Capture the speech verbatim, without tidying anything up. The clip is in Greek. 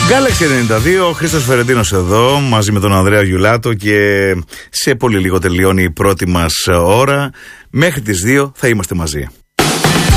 Galaxy ενενήντα δύο, ο Χρήστος Φερεντίνος εδώ, μαζί με τον Ανδρέα Γιουλάτο, και σε πολύ λίγο τελειώνει η πρώτη μας ώρα. Μέχρι τις δύο θα είμαστε μαζί.